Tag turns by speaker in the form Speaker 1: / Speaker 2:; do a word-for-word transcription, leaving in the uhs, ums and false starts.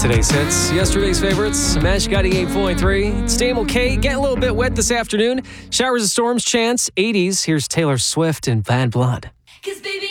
Speaker 1: Today's hits, yesterday's favorites, Magic eighty-eight point three. It's Dame OK, getting a little bit wet this afternoon. Showers and storms chance, eighties. Here's Taylor Swift and Bad Blood.
Speaker 2: 'Cause baby